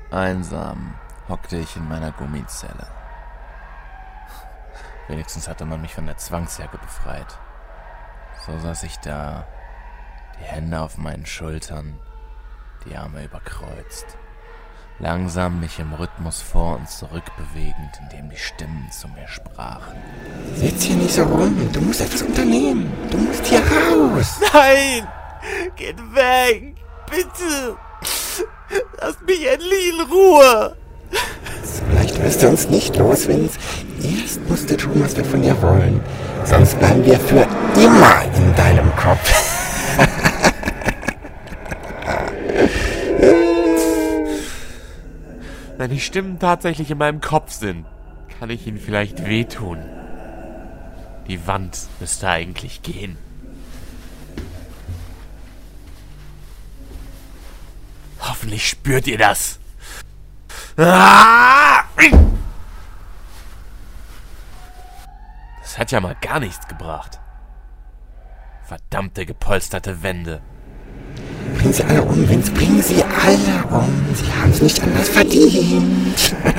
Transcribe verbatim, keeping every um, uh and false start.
Einsam hockte ich in meiner Gummizelle. Wenigstens hatte man mich von der Zwangsjacke befreit. So saß ich da, die Hände auf meinen Schultern, die Arme überkreuzt, langsam mich im Rhythmus vor und zurück bewegend, indem die Stimmen zu mir sprachen. Sitz hier nicht so rum, du musst etwas unternehmen, du musst hier raus. Nein! Geht weg! Bitte! Lasst mich endlich in Ruhe! So leicht wirst du uns nicht los, Vince. Erst musst du tun, was wir von dir wollen. Sonst bleiben wir für immer in deinem Kopf. Wenn die Stimmen tatsächlich in meinem Kopf sind, kann ich ihnen vielleicht wehtun. Die Wand müsste eigentlich gehen. Hoffentlich spürt ihr das. Das hat ja mal gar nichts gebracht. Verdammte gepolsterte Wände. Bring sie alle um, Vince, bring sie alle um. Sie haben es nicht anders verdient.